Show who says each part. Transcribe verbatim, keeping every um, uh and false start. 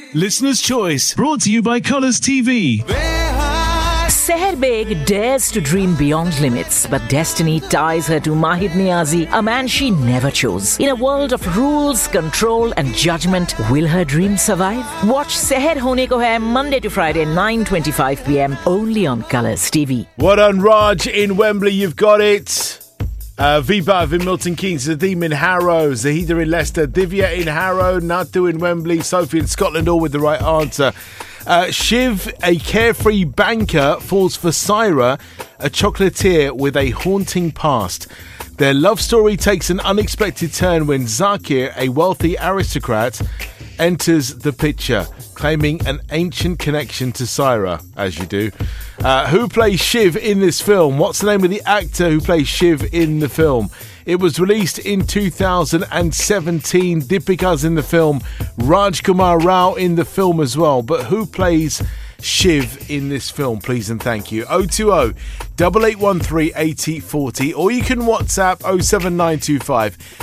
Speaker 1: Listener's Choice, brought to you by Colours T V.
Speaker 2: Seher Beg dares to dream beyond limits, but destiny ties her to Mahid Niazi, a man she never chose. In a world of rules, control and judgment, will her dream survive? Watch Seher Hone Ko Hai Monday to Friday, nine twenty-five p.m. only on Colours T V.
Speaker 3: Well done, Raj in Wembley. You've got it. Uh, Vibav in Milton Keynes, Zadim in Harrow, Zahida in Leicester, Divya in Harrow, Natu in Wembley, Sophie in Scotland, all with the right answer. Uh, Shiv, a carefree banker, falls for Syra, a chocolatier with a haunting past. Their love story takes an unexpected turn when Zakir, a wealthy aristocrat, enters the picture, claiming an ancient connection to Syra, as you do. Uh, who plays Shiv in this film? What's the name of the actor who plays Shiv in the film? It was released in two thousand seventeen. Deepika's in the film. Raj Kumar Rao in the film as well. But who plays Shiv in this film, please and thank you? oh two oh, eight eight one three, eight oh four oh, or you can WhatsApp oh seven nine two five